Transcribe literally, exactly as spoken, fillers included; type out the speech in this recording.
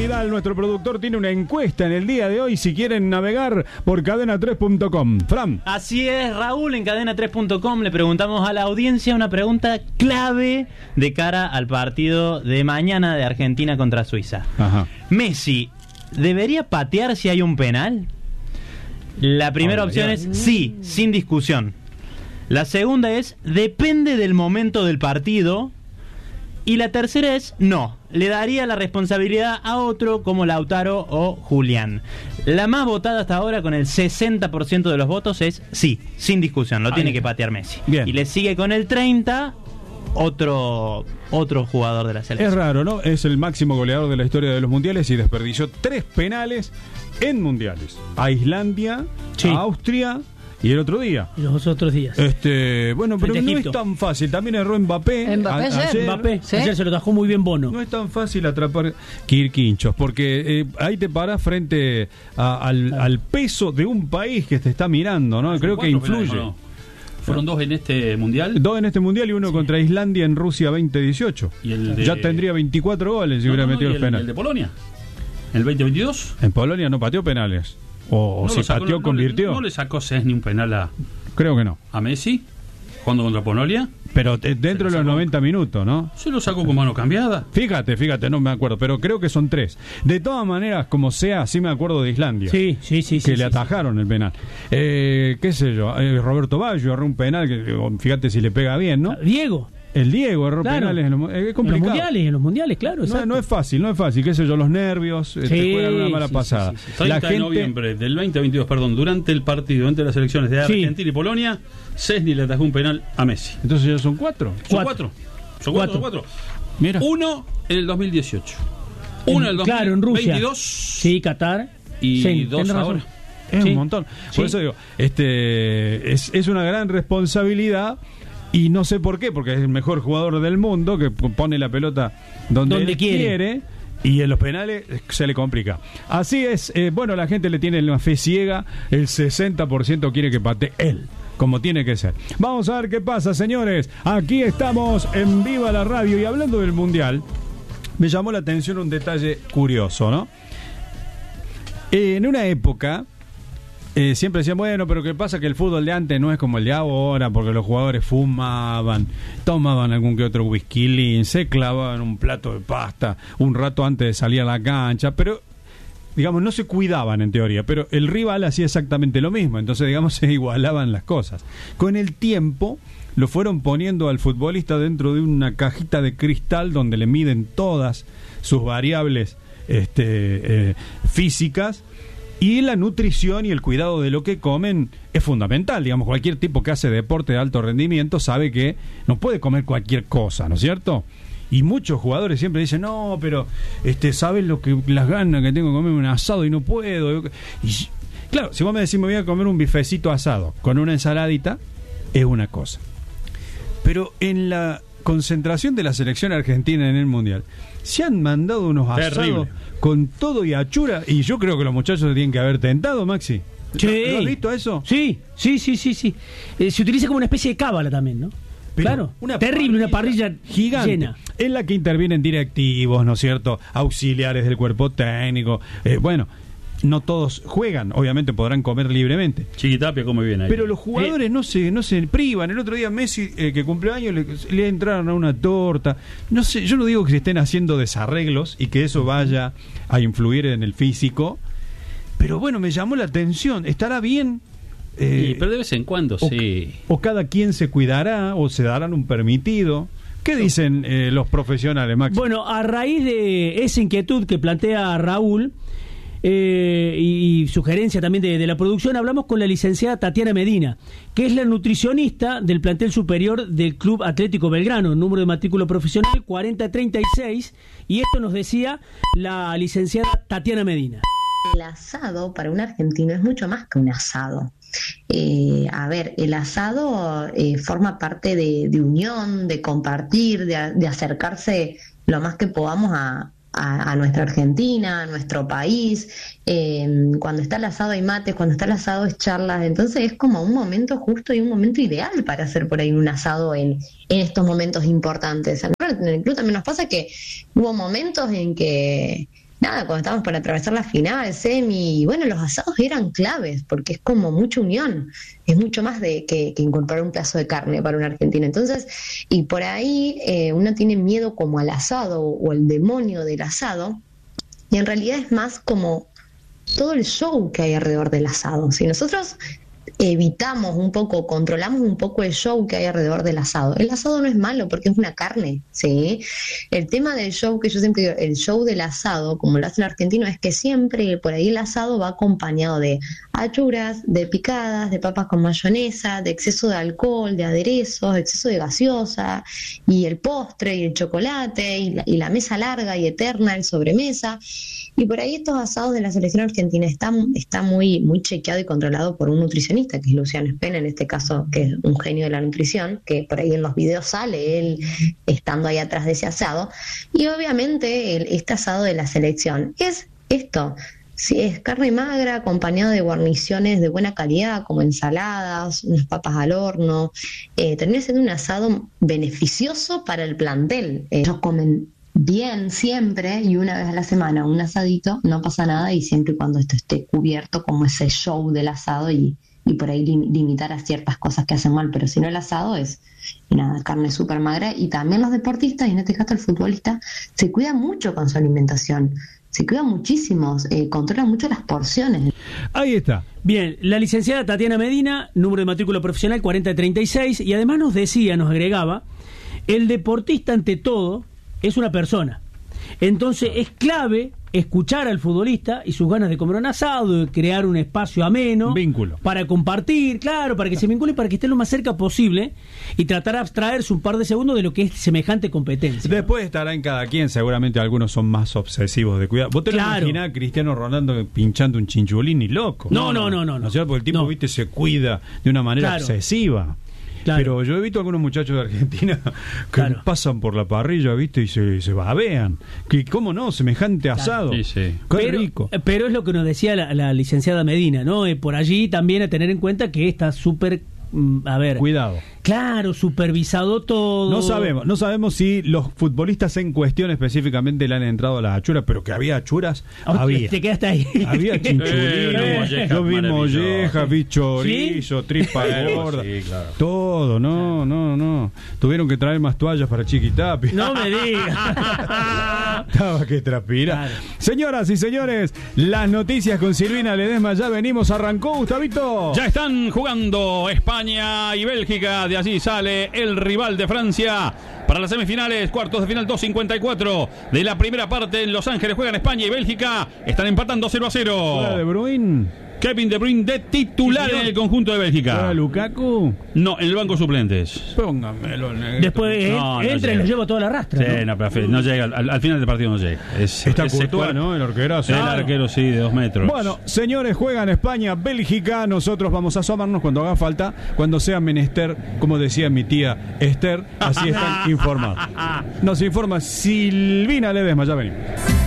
Vidal, nuestro productor, tiene una encuesta en el día de hoy si quieren navegar por cadena tres punto com. Fran. Así es, Raúl, en cadena tres punto com le preguntamos a la audiencia una pregunta clave de cara al partido de mañana de Argentina contra Suiza. Ajá. Messi, ¿debería patear si hay un penal? La primera oh, opción yeah. es sí, sin discusión. La segunda es depende del momento del partido. Y la tercera es no, le daría la responsabilidad a otro como Lautaro o Julián. La más votada hasta ahora con el sesenta por ciento de los votos es sí, sin discusión, lo Ahí tiene está. que patear Messi. Bien. Y le sigue con el treinta otro otro jugador de la selección. Es raro, ¿no? Es el máximo goleador de la historia de los mundiales y desperdició tres penales en mundiales. A Islandia, Sí. a Austria y el otro día. Y los otros días. Este, bueno, pero Frente a no Egipto. es tan fácil. También erró Mbappé. Mbappé a- ayer. ayer. Mbappé, ¿Sí? ayer se lo tajó muy bien Bono. No es tan fácil atrapar Quirquinchos, porque eh, ahí te parás frente a- al, al peso de un país que te está mirando, ¿no? Creo que ¿Cuatro influye. penales, no? Fueron dos en este mundial. Dos en este mundial y uno contra Islandia en Rusia veinte dieciocho. Y el de- Ya tendría veinticuatro goles si No, hubiera no, no, metido y los el, penales. el de Polonia. ¿El veinte veintidós? En Polonia no pateó penales. O, o No si lo sacó, pateó, no, convirtió. No le, no le sacó Szczęsny un penal a, Creo que no. a Messi jugando contra Polonia. Pero eh, dentro de los sacó. noventa minutos, ¿no? Se lo sacó con mano cambiada. Fíjate, fíjate, no me acuerdo, pero creo que son tres. De todas maneras, como sea, sí me acuerdo de Islandia. Sí, sí, sí. que sí, le sí, atajaron el penal. Eh, ¿Qué sé yo? Eh, Roberto Baggio erró un penal, que eh, fíjate si le pega bien, ¿no? sí. Diego. El Diego erró Claro. penales en los, eh, es En los complicado. mundiales, en los mundiales, claro. No, exacto. no es fácil, no es fácil, qué sé yo, los nervios, eh, te Sí, juegan una mala sí, pasada. sí, sí, sí. treinta La de gente, noviembre del veinte veintidós, perdón, durante el partido entre las selecciones de Sí. Argentina y Polonia, Szczęsny le atajó un penal a Messi. entonces ya son cuatro. Son Cuatro. cuatro. Son cuatro, son cuatro. Mira. Uno en el dos mil dieciocho. Uno en el Claro, en Rusia. dos mil veintidós. Sí, Qatar. Y Sí, dos tenés razón. ahora. Es Sí. un montón. Por Sí. eso digo, este es, es una gran responsabilidad y no sé por qué, porque es el mejor jugador del mundo que p- pone la pelota donde, Donde él quiere. quiere y en los penales eh, se le complica. Así es, eh, bueno, la gente le tiene una fe ciega, el sesenta por ciento quiere que patee él, como tiene que ser. Vamos a ver qué pasa, señores. Aquí estamos en Viva la Radio y hablando del Mundial, me llamó la atención un detalle curioso, ¿no? Eh, en una época eh, siempre decían, bueno, pero ¿qué pasa? Que el fútbol de antes no es como el de ahora, porque los jugadores fumaban, tomaban algún que otro whisky, se clavaban un plato de pasta un rato antes de salir a la cancha, pero digamos, no se cuidaban en teoría, pero el rival hacía exactamente lo mismo, entonces digamos se igualaban las cosas. Con el tiempo lo fueron poniendo al futbolista dentro de una cajita de cristal donde le miden todas sus variables este, eh, físicas, y la nutrición y el cuidado de lo que comen es fundamental. Digamos, cualquier tipo que hace deporte de alto rendimiento sabe que no puede comer cualquier cosa, ¿no es cierto? Y muchos jugadores siempre dicen, no, pero este, ¿sabes lo que las ganas que tengo de comerme un asado y no puedo? Y, claro, si vos me decís me voy a comer un bifecito asado con una ensaladita, es una cosa. Pero en la concentración de la selección argentina en el Mundial, se han mandado unos asados Terrible. con todo y achura, y yo creo que los muchachos se tienen que haber tentado, Maxi. Sí. ¿Lo has visto eso? Sí, sí, sí, sí, sí. Eh, se utiliza como una especie de cábala también, ¿no? Pero claro, una terrible, una parrilla gigante, llena. en la que intervienen directivos, ¿no es cierto? Auxiliares del cuerpo técnico. Eh, bueno, no todos juegan, obviamente podrán comer libremente. Chiquitapia come bien ahí. Pero los jugadores no se no se privan. El otro día Messi, eh, que cumplió años, le, le entraron a una torta. No sé, yo no digo que se estén haciendo desarreglos y que eso vaya a influir en el físico, pero bueno, me llamó la atención. ¿Estará bien? Eh, Sí, pero de vez en cuando, o, sí. o cada quien se cuidará o se darán un permitido. ¿Qué dicen eh, los profesionales, Max? Bueno, a raíz de esa inquietud que plantea Raúl eh, y, y sugerencia también de, de la producción, hablamos con la licenciada Tatiana Medina, que es la nutricionista del plantel superior del Club Atlético Belgrano, número de matrícula profesional cuarenta treinta y seis, y esto nos decía la licenciada Tatiana Medina. El asado para un argentino es mucho más que un asado. Eh, a ver, el asado eh, forma parte de, de unión, de compartir, de, de acercarse lo más que podamos a, a, a nuestra Argentina, a nuestro país. Eh, cuando está el asado hay mates, cuando está el asado es charlas. Entonces es como un momento justo y un momento ideal para hacer por ahí un asado en, en estos momentos importantes. En el club también nos pasa que hubo momentos en que nada, cuando estábamos para atravesar la final, semi, y bueno, los asados eran claves, porque es como mucha unión, es mucho más de que, que incorporar un pedazo de carne para un argentino. Entonces, y por ahí eh, uno tiene miedo como al asado o el demonio del asado, y en realidad es más como todo el show que hay alrededor del asado. Si nosotros evitamos un poco, controlamos un poco el show que hay alrededor del asado. El asado no es malo porque es una carne, ¿sí? El tema del show, que yo siempre digo, el show del asado, como lo hace el argentino, es que siempre por ahí el asado va acompañado de achuras, de picadas, de papas con mayonesa, de exceso de alcohol, de aderezos, de exceso de gaseosa, y el postre, y el chocolate, y la, y la mesa larga y eterna, el sobremesa. Y por ahí estos asados de la selección argentina están está muy muy chequeado y controlado por un nutricionista, que es Luciano Spena, en este caso, que es un genio de la nutrición, que por ahí en los videos sale él estando ahí atrás de ese asado. Y obviamente el, este asado de la selección es esto, si es carne magra acompañada de guarniciones de buena calidad, como ensaladas, unas papas al horno, eh, termina siendo un asado beneficioso para el plantel. Ellos comen bien siempre y una vez a la semana un asadito, no pasa nada, y siempre y cuando esto esté cubierto como ese show del asado y, y por ahí lim- limitar a ciertas cosas que hacen mal, pero si no, el asado es y nada, carne súper magra. Y también los deportistas, y en este caso el futbolista, se cuida mucho con su alimentación, se cuida muchísimo, eh, controla mucho las porciones. Ahí está. Bien, la licenciada Tatiana Medina, número de matrícula profesional cuarenta treinta y seis, y además nos decía, nos agregaba, el deportista ante todo es una persona. Entonces es clave escuchar al futbolista y sus ganas de comer un asado, de crear un espacio ameno, Un vínculo. para compartir, claro, para que se vincule y para que esté lo más cerca posible y tratar de abstraerse un par de segundos de lo que es semejante competencia. Después estará en cada quien, seguramente algunos son más obsesivos de cuidar. ¿Vos te Claro. lo imaginás a Cristiano Ronaldo pinchando un chinchulín ni loco? No, no, no, no, no. ¿No es cierto? Porque el tipo, No. viste, se cuida de una manera Claro. excesiva. Claro. Pero yo he visto algunos muchachos de Argentina que Claro. pasan por la parrilla, viste, y se, se babean. Que, ¿cómo no? Semejante asado. Sí, sí. Qué pero, rico. pero es lo que nos decía la, la licenciada Medina, ¿no? Eh, por allí también a tener en cuenta que está súper, mm, a ver, Cuidado. claro, supervisado todo. No sabemos, no sabemos si los futbolistas en cuestión específicamente le han entrado a las achuras, pero que había achuras, Ah, había. Te quedaste ahí. Había Eh, chinchulines, mollejas yo vi maravillosas. mollejas, vi chorizo, tripa Bueno, gorda, sí, claro. todo, no, no, no. Tuvieron que traer más toallas para Chiquitapi. No me digas. Estaba que transpira. Claro. Señoras y señores, las noticias con Silvina Ledesma ya venimos. Arrancó, Gustavito. Ya están jugando España y Bélgica. De allí sale el rival de Francia para las semifinales, cuartos de final. Dos cincuenta y cuatro de la primera parte en Los Ángeles. Juegan España y Bélgica. Están empatando cero a Juega De cero. Bruyne. Kevin De Bruyne de titular Sí, en señor. el conjunto de Juega Bélgica. Lukaku. No, en el banco de suplentes. Póngamelo, negro. Después eh, No, no entra y llega. lo lleva toda la rastra. Sí, ¿no? no, pero no llega. Al, al final del partido no llega. Es, Está ese Courtois, cuerpo- ¿no? El arquerazo. El arquero, sí, de dos metros. Bueno, señores, juegan España, Bélgica. Nosotros vamos a asomarnos cuando haga falta, cuando sea menester, como decía mi tía Esther. Así están informados. Nos informa Silvina Ledesma. Ya venimos.